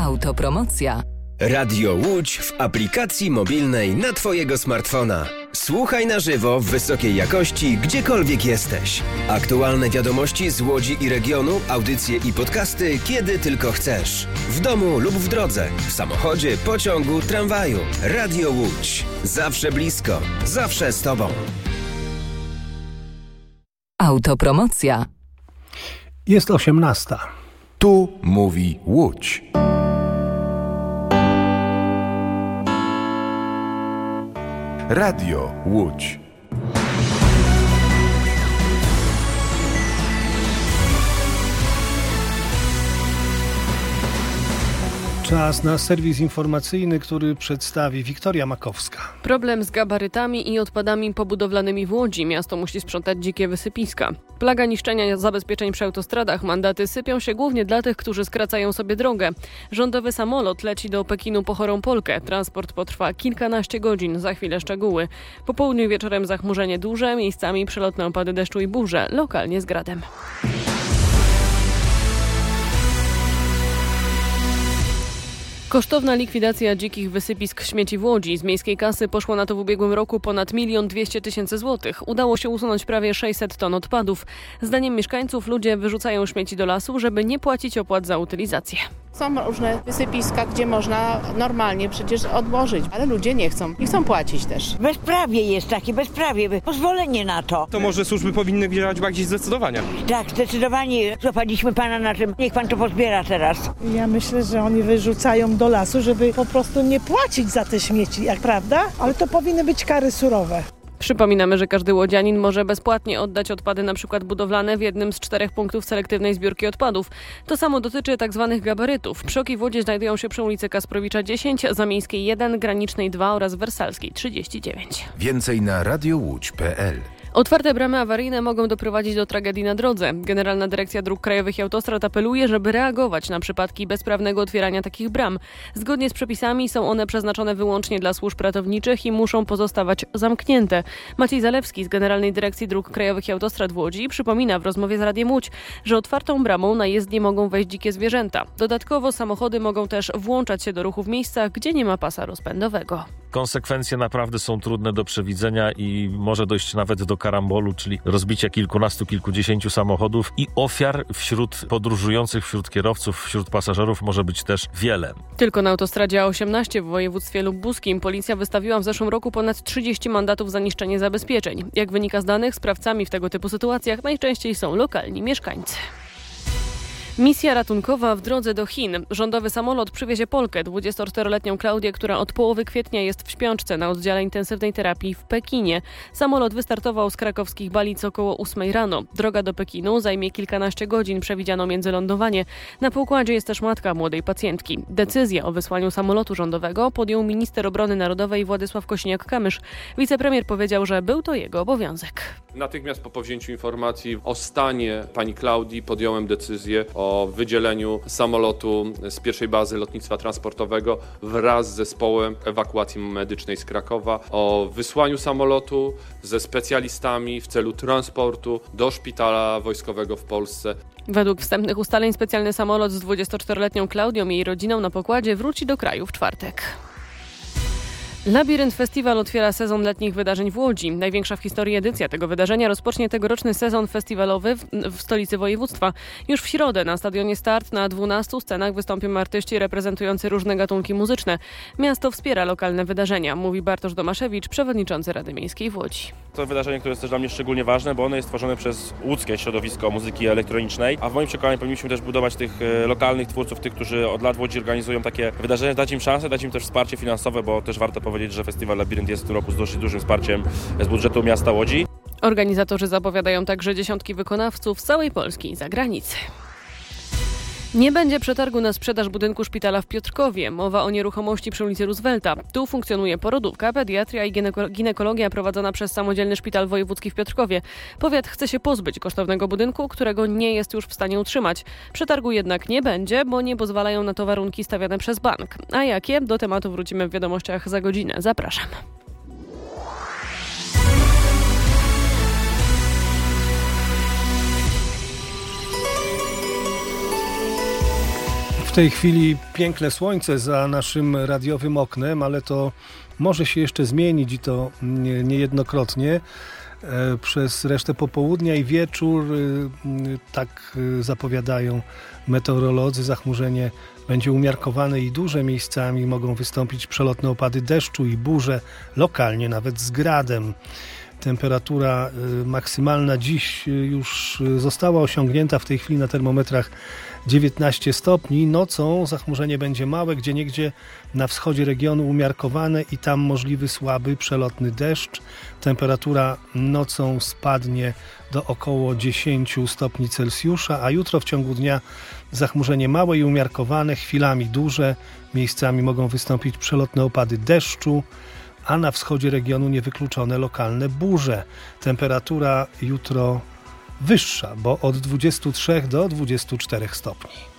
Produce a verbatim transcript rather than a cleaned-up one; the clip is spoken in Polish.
Autopromocja. Radio Łódź w aplikacji mobilnej na Twojego smartfona. Słuchaj na żywo w wysokiej jakości, gdziekolwiek jesteś. Aktualne wiadomości z Łodzi i regionu, audycje i podcasty, kiedy tylko chcesz. W domu lub w drodze, w samochodzie, pociągu, tramwaju. Radio Łódź. Zawsze blisko, zawsze z Tobą. Autopromocja. Jest osiemnasta. Tu mówi Łódź. Radio Łódź. Czas na serwis informacyjny, który przedstawi Wiktoria Makowska. Problem z gabarytami i odpadami pobudowlanymi w Łodzi. Miasto musi sprzątać dzikie wysypiska. Plaga niszczenia zabezpieczeń przy autostradach. Mandaty sypią się głównie dla tych, którzy skracają sobie drogę. Rządowy samolot leci do Pekinu po Chorą Polkę. Transport potrwa kilkanaście godzin. Za chwilę szczegóły. Po południu i wieczorem zachmurzenie duże, miejscami przelotne opady deszczu i burze, lokalnie z gradem. Kosztowna likwidacja dzikich wysypisk śmieci w Łodzi. Z miejskiej kasy poszło na to w ubiegłym roku ponad milion dwieście tysięcy złotych. Udało się usunąć prawie sześćset ton odpadów. Zdaniem mieszkańców ludzie wyrzucają śmieci do lasu, żeby nie płacić opłat za utylizację. Są różne wysypiska, gdzie można normalnie przecież odłożyć, ale ludzie nie chcą. Nie chcą płacić też. Bezprawie jest takie, bezprawie, pozwolenie na to. To może służby powinny działać bardziej zdecydowanie. Tak, zdecydowanie. Złapaliśmy pana na tym. Niech pan to pozbiera teraz. Ja myślę, że oni wyrzucają do lasu, żeby po prostu nie płacić za te śmieci, jak prawda? Ale to powinny być kary surowe. Przypominamy, że każdy łodzianin może bezpłatnie oddać odpady np. budowlane w jednym z czterech punktów selektywnej zbiórki odpadów. To samo dotyczy tzw. gabarytów. Przoki w Łodzi znajdują się przy ulicy Kasprowicza dziesięć, Zamiejskiej jeden, Granicznej dwa oraz Wersalskiej trzydzieści dziewięć. Więcej na radiowódź kropka pe el. Otwarte bramy awaryjne mogą doprowadzić do tragedii na drodze. Generalna Dyrekcja Dróg Krajowych i Autostrad apeluje, żeby reagować na przypadki bezprawnego otwierania takich bram. Zgodnie z przepisami są one przeznaczone wyłącznie dla służb ratowniczych i muszą pozostawać zamknięte. Maciej Zalewski z Generalnej Dyrekcji Dróg Krajowych i Autostrad w Łodzi przypomina w rozmowie z Radiem Łódź, że otwartą bramą na jezdnię mogą wejść dzikie zwierzęta. Dodatkowo samochody mogą też włączać się do ruchu w miejscach, gdzie nie ma pasa rozpędowego. Konsekwencje naprawdę są trudne do przewidzenia i może dojść nawet do karambolu, czyli rozbicia kilkunastu, kilkudziesięciu samochodów i ofiar wśród podróżujących, wśród kierowców, wśród pasażerów może być też wiele. Tylko na autostradzie A osiemnaście w województwie lubuskim policja wystawiła w zeszłym roku ponad trzydzieści mandatów za niszczenie zabezpieczeń. Jak wynika z danych, sprawcami w tego typu sytuacjach najczęściej są lokalni mieszkańcy. Misja ratunkowa w drodze do Chin. Rządowy samolot przywiezie Polkę, dwudziestoczteroletnią Klaudię, która od połowy kwietnia jest w śpiączce na oddziale intensywnej terapii w Pekinie. Samolot wystartował z krakowskich Balic około ósmej rano. Droga do Pekinu zajmie kilkanaście godzin, przewidziano międzylądowanie. Na pokładzie jest też matka młodej pacjentki. Decyzję o wysłaniu samolotu rządowego podjął minister obrony narodowej Władysław Kosiniak-Kamysz. Wicepremier powiedział, że był to jego obowiązek. Natychmiast po powzięciu informacji o stanie pani Klaudii podjąłem decyzję o wydzieleniu samolotu z pierwszej bazy lotnictwa transportowego wraz z zespołem ewakuacji medycznej z Krakowa, o wysłaniu samolotu ze specjalistami w celu transportu do szpitala wojskowego w Polsce. Według wstępnych ustaleń specjalny samolot z dwudziestoczteroletnią Klaudią i jej rodziną na pokładzie wróci do kraju w czwartek. Labirynt Festiwal otwiera sezon letnich wydarzeń w Łodzi. Największa w historii edycja tego wydarzenia rozpocznie tegoroczny sezon festiwalowy w, w stolicy województwa. Już w środę na stadionie Start na dwunastu scenach wystąpią artyści reprezentujący różne gatunki muzyczne. Miasto wspiera lokalne wydarzenia, mówi Bartosz Domaszewicz, przewodniczący Rady Miejskiej w Łodzi. To wydarzenie, które jest też dla mnie szczególnie ważne, bo ono jest tworzone przez łódzkie środowisko muzyki elektronicznej, a w moim przekonaniu powinniśmy też budować tych lokalnych twórców, tych, którzy od lat w Łodzi organizują takie wydarzenia, dać im szansę, dać im też wsparcie finansowe, bo też warto powiedzieć, że Festiwal Labirynt jest w tym roku z dość dużym wsparciem z budżetu miasta Łodzi. Organizatorzy zapowiadają także dziesiątki wykonawców z całej Polski i zagranicy. Nie będzie przetargu na sprzedaż budynku szpitala w Piotrkowie. Mowa o nieruchomości przy ulicy Roosevelta. Tu funkcjonuje porodówka, pediatria i ginekologia prowadzona przez Samodzielny Szpital Wojewódzki w Piotrkowie. Powiat chce się pozbyć kosztownego budynku, którego nie jest już w stanie utrzymać. Przetargu jednak nie będzie, bo nie pozwalają na to warunki stawiane przez bank. A jakie? Do tematu wrócimy w wiadomościach za godzinę. Zapraszam. W tej chwili piękne słońce za naszym radiowym oknem, ale to może się jeszcze zmienić i to niejednokrotnie. Przez resztę popołudnia i wieczór, tak zapowiadają meteorolodzy, zachmurzenie będzie umiarkowane i duże, miejscami mogą wystąpić przelotne opady deszczu i burze, lokalnie nawet z gradem. Temperatura maksymalna dziś już została osiągnięta, w tej chwili na termometrach dziewiętnaście stopni. Nocą zachmurzenie będzie małe, gdzieniegdzie na wschodzie regionu umiarkowane i tam możliwy słaby przelotny deszcz. Temperatura nocą spadnie do około dziesięć stopni Celsjusza, a jutro w ciągu dnia zachmurzenie małe i umiarkowane, chwilami duże. Miejscami mogą wystąpić przelotne opady deszczu, a na wschodzie regionu niewykluczone lokalne burze. Temperatura jutro wyższa, bo od dwudziestu trzech do dwudziestu czterech stopni.